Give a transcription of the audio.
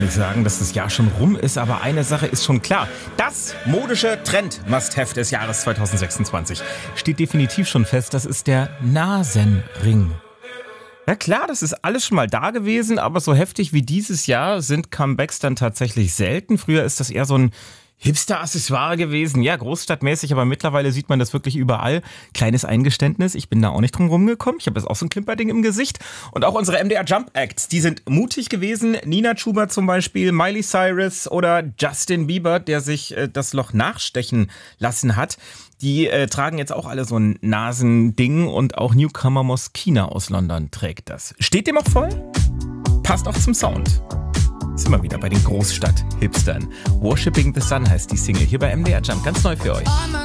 Ich sagen, dass das Jahr schon rum ist, aber eine Sache ist schon klar. Das modische Trend-Must-Have des Jahres 2026 steht definitiv schon fest. Das ist der Nasenring. Ja klar, das ist alles schon mal da gewesen, aber so heftig wie dieses Jahr sind Comebacks dann tatsächlich selten. Früher ist das eher so ein Hipster-Accessoire gewesen. Ja, großstadtmäßig, aber mittlerweile sieht man das wirklich überall. Kleines Eingeständnis, ich bin da auch nicht drum rumgekommen. Ich habe jetzt auch so ein Klimperding im Gesicht. Und auch unsere MDR Jump Acts, die sind mutig gewesen. Nina Chuba zum Beispiel, Miley Cyrus oder Justin Bieber, der sich das Loch nachstechen lassen hat. Die tragen jetzt auch alle so ein Nasending und auch Newcomer Moschina aus London trägt das. Steht dem auch voll? Passt auch zum Sound. Sind wir wieder bei den Großstadt-Hipstern. Worshipping the Sun heißt die Single hier bei MDR Jump. Ganz neu für euch.